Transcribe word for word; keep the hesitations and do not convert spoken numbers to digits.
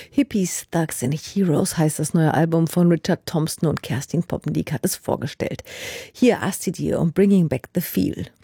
Hippies, Thugs and Heroes heißt das neue Album von Richard Thompson und Kerstin Poppendiek hat es vorgestellt. Hier Astidir und Bringing Back the Feel.